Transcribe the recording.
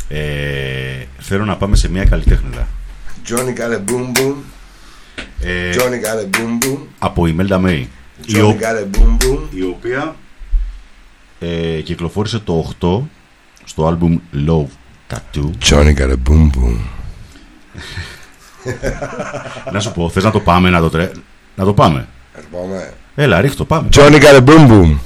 Θέλω να πάμε σε μια καλλιτέχνηδα. Johnny got a boom boom. Johnny got a boom boom. Από Imelda May. Johnny got a boom boom. Η οποία κυκλοφόρησε το 8 στο άλμπουμ Love Tattoo. Johnny got a boom boom. Να σου πω, θες να το πάμε, να το πάμε? Να το πάμε. Έλα, ρίχτω, πάμε. Johnny got a boom boom.